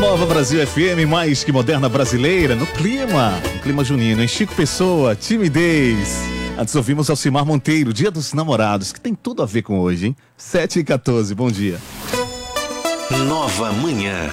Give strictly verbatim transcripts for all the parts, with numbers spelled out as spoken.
Nova Brasil F M, mais que moderna brasileira, no clima, no clima junino, em Chico Pessoa, timidez. Antes ouvimos Alcimar Monteiro, Dia dos Namorados, que tem tudo a ver com hoje, hein? sete e quatorze, bom dia. Nova Manhã.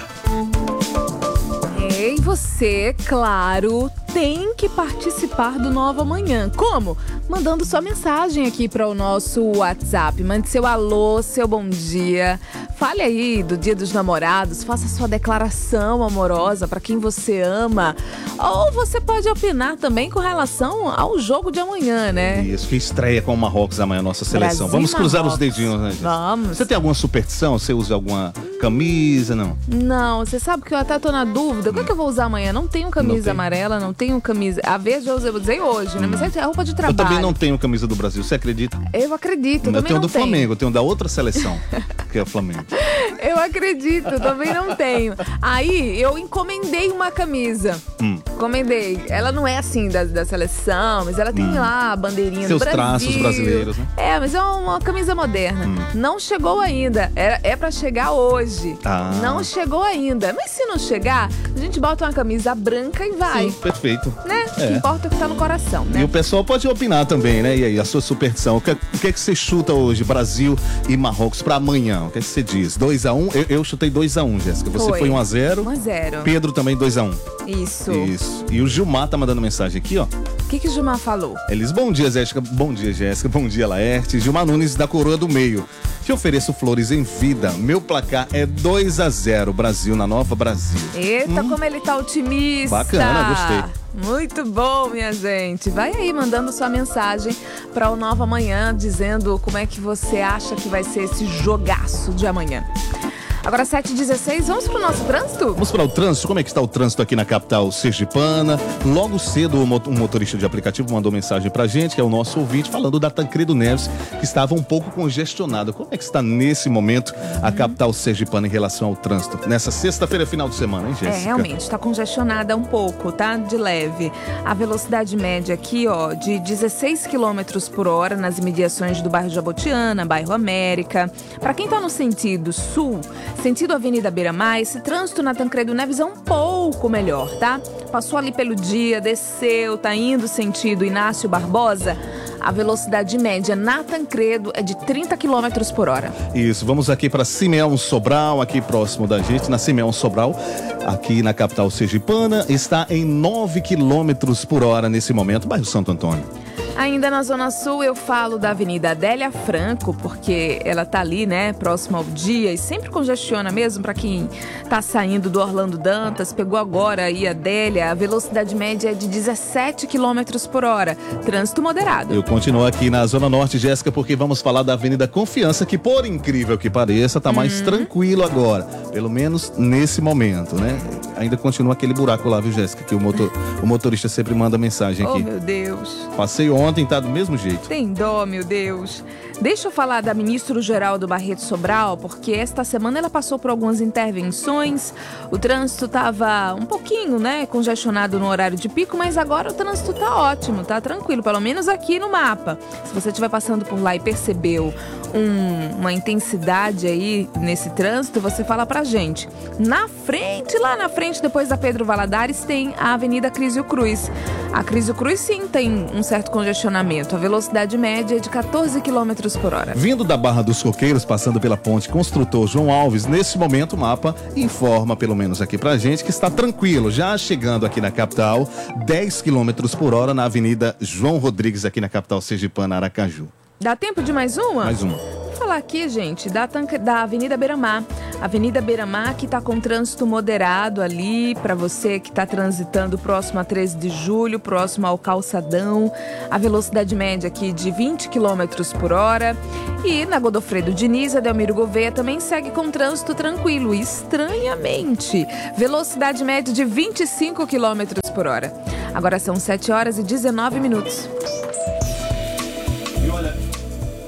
E você, claro, tem que participar do Nova Manhã. Como? Mandando sua mensagem aqui para o nosso WhatsApp. Mande seu alô, seu bom dia. Fale aí do Dia dos Namorados. Faça sua declaração amorosa para quem você ama. Ou você pode opinar também com relação ao jogo de amanhã, né? Isso, que estreia com o Marrocos amanhã, nossa seleção. Brasil, Vamos cruzar Marrocos. os dedinhos, né, gente? Vamos. Você tem alguma superstição? Você usa alguma camisa, não? Não, você sabe que eu até tô na dúvida. O que, é que eu vou usar amanhã? Não tenho camisa Não tem. amarela, não tenho camisa... A verde eu usei, eu usei hoje, né? Mas é roupa de Eu trabalho. também não tenho camisa do Brasil, você acredita? Eu acredito, eu Eu também tenho não do tenho. Flamengo, eu tenho da outra seleção, que é o Flamengo. Eu acredito, também não tenho. Aí eu encomendei uma camisa. Hum. Encomendei. Ela não é assim da, da seleção, mas ela tem Hum. lá a bandeirinha Seus do Brasil. traços brasileiros, né? É, mas é uma camisa moderna. Hum. Não chegou ainda. É, é pra chegar hoje. Ah. Não chegou ainda. Mas se não chegar, a gente bota uma camisa branca e vai. Sim, perfeito. Né? O É. que importa é o que tá no coração, né? E o pessoal pode opinar também, né? E aí, a sua superstição. O que, o que é que você chuta hoje, Brasil e Marrocos, pra amanhã? O que é que você diz? dois a um? Eu, eu chutei dois a um, Jéssica. Você Foi. foi um a zero. um a zero. Pedro também dois a um. Isso. Isso. E o Gilmar tá mandando mensagem aqui, ó. O que que o Gilmar falou? Eles, bom dia, Jéssica. Bom dia, Jéssica. Bom dia, Laerte. Gilmar Nunes, da Coroa do Meio. Te ofereço flores em vida. Meu placar é dois a zero. Brasil na Nova Brasil. Eita, como ele tá otimista. Bacana, gostei. Muito bom, minha gente. Vai aí mandando sua mensagem para o Nova Manhã, dizendo como é que você acha que vai ser esse jogaço de amanhã. Agora sete e dezesseis, vamos pro nosso trânsito? Vamos para o trânsito. Como é que está o trânsito aqui na capital sergipana? Logo cedo, um motorista de aplicativo mandou mensagem pra gente, que é o nosso ouvinte, falando da Tancredo Neves, que estava um pouco congestionada. Como é que está nesse momento a capital sergipana em relação ao trânsito? Nessa sexta-feira, final de semana, hein, Jéssica? É, realmente, está congestionada um pouco, tá? De leve. A velocidade média aqui, ó, de dezesseis quilômetros por hora nas imediações do bairro Jabotiana, bairro América. Para quem tá no sentido sul, sentido Avenida Beira-Mar, esse trânsito na Tancredo Neves é um pouco melhor, tá? Passou ali pelo dia, desceu, tá indo sentido Inácio Barbosa. A velocidade média na Tancredo é de trinta quilômetros por hora. Isso, vamos aqui para Simeão Sobral, aqui próximo da gente, na Simeão Sobral, aqui na capital sergipana, está em nove quilômetros por hora nesse momento, bairro Santo Antônio. Ainda na Zona Sul eu falo da Avenida Adélia Franco, porque ela tá ali, né, próximo ao dia e sempre congestiona mesmo para quem tá saindo do Orlando Dantas, pegou agora aí a Adélia, a velocidade média é de dezessete quilômetros por hora, trânsito moderado. Eu continuo aqui na Zona Norte, Jéssica, porque vamos falar da Avenida Confiança, que por incrível que pareça, tá mais Uhum. tranquilo agora, pelo menos nesse momento, né? Ainda continua aquele buraco lá, viu, Jéssica, que o, motor, o motorista sempre manda mensagem Oh, aqui. meu Deus. Passei ontem, tá do mesmo jeito. Tem dó, meu Deus. Deixa eu falar da ministra Geraldo Barreto Sobral, porque esta semana ela passou por algumas intervenções. O trânsito estava um pouquinho, né, congestionado no horário de pico, mas agora o trânsito tá ótimo, tá tranquilo, pelo menos aqui no mapa. Se você estiver passando por lá e percebeu um, uma intensidade aí nesse trânsito, você fala pra gente. Na frente, lá na frente, depois da Pedro Valadares, tem a Avenida Crisio Cruz. A Crisio Cruz sim tem um certo congestionamento. A velocidade média é de quatorze quilômetros por hora. Vindo da Barra dos Coqueiros, passando pela ponte Construtor João Alves, nesse momento o mapa informa, pelo menos aqui pra gente, que está tranquilo, já chegando aqui na capital, dez quilômetros por hora na Avenida João Rodrigues, aqui na capital sergipana, Aracaju. Dá tempo de mais uma? Mais uma. Vou falar aqui, gente, da, tanque, da Avenida Beira-Mar. Avenida Beira-Mar que está com trânsito moderado ali, para você que está transitando próximo a treze de julho, próximo ao Calçadão. A velocidade média aqui de vinte quilômetros por hora. E na Godofredo Diniz, Adelmiro Gouveia também segue com trânsito tranquilo, estranhamente. Velocidade média de vinte e cinco quilômetros por hora. Agora são sete horas e dezenove minutos. E olha,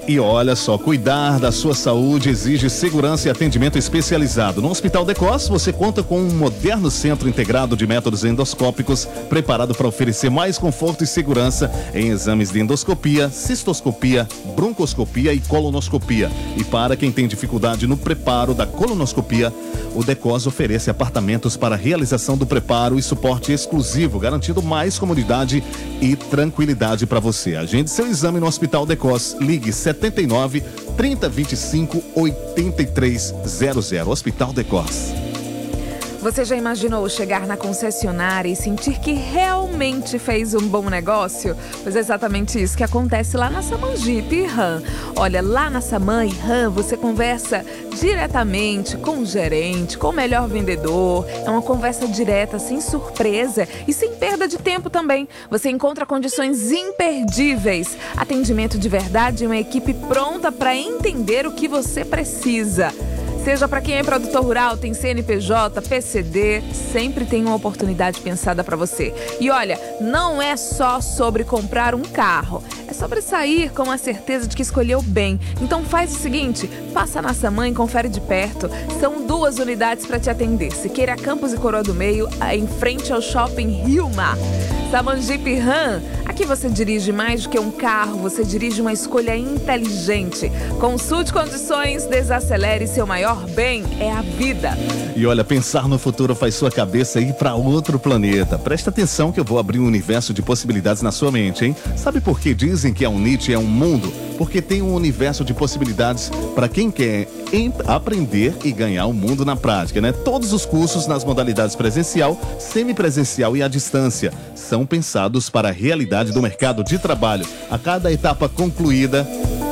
E olha só, cuidar da sua saúde exige segurança e atendimento especializado. No Hospital Decos, você conta com um moderno centro integrado de métodos endoscópicos, preparado para oferecer mais conforto e segurança em exames de endoscopia, cistoscopia, broncoscopia e colonoscopia. E para quem tem dificuldade no preparo da colonoscopia, o Decos oferece apartamentos para realização do preparo e suporte exclusivo, garantindo mais comodidade e tranquilidade para você. Agende seu exame no Hospital Decos. Ligue setenta e nove, trinta, vinte e cinco, oitenta e três zero zero. Hospital Decos. Você já imaginou chegar na concessionária e sentir que realmente fez um bom negócio? Pois é exatamente isso que acontece lá na Saman Jeep e Ram. Olha, lá na Saman e Ram você conversa diretamente com o gerente, com o melhor vendedor. É uma conversa direta, sem surpresa e sem perda de tempo também. Você encontra condições imperdíveis, atendimento de verdade e uma equipe pronta para entender o que você precisa. Seja para quem é produtor rural, tem C N P J, P C D, sempre tem uma oportunidade pensada para você. E olha, não é só sobre comprar um carro, é sobre sair com a certeza de que escolheu bem. Então faz o seguinte, passa na Saman e confere de perto. São duas unidades para te atender, Siqueira Campos e Coroa do Meio, em frente ao Shopping Rio Mar. Saman Jeep Ram, aqui você dirige mais do que um carro, você dirige uma escolha inteligente. Consulte condições, desacelere, seu maior bem é a vida. E olha, pensar no futuro faz sua cabeça ir para outro planeta. Presta atenção que eu vou abrir um universo de possibilidades na sua mente, hein? Sabe por que dizem que a Unit é um mundo? Porque tem um universo de possibilidades para quem quer aprender e ganhar o mundo na prática, né? Todos os cursos nas modalidades presencial, semipresencial e à distância são pensados para a realidade do mercado de trabalho. A cada etapa concluída,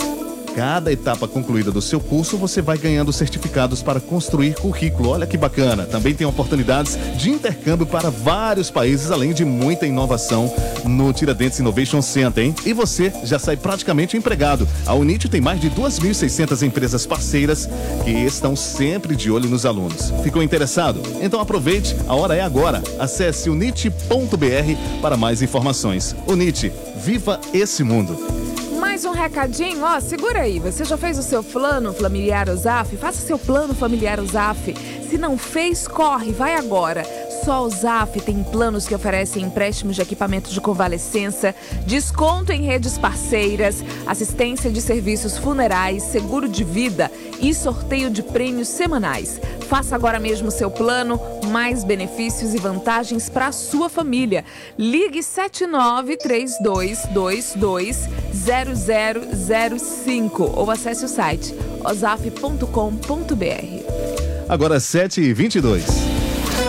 Cada etapa concluída do seu curso, você vai ganhando certificados para construir currículo. Olha que bacana. Também tem oportunidades de intercâmbio para vários países, além de muita inovação no Tiradentes Innovation Center, hein? E você já sai praticamente empregado. A Unit tem mais de duas mil e seiscentas empresas parceiras que estão sempre de olho nos alunos. Ficou interessado? Então aproveite, a hora é agora. Acesse unit ponto b r para mais informações. Unit, viva esse mundo! Mais um recadinho, ó, segura aí. Você já fez o seu plano familiar Uzaf? Faça seu plano familiar Uzaf. Se não fez, corre, vai agora. Só a Uzaf tem planos que oferecem empréstimos de equipamentos de convalescença, desconto em redes parceiras, assistência de serviços funerais, seguro de vida e sorteio de prêmios semanais. Faça agora mesmo seu plano, mais benefícios e vantagens para a sua família. Ligue sete nove três dois dois dois zero zero zero cinco ou acesse o site ozaf ponto com ponto b r. Agora sete e vinte e dois.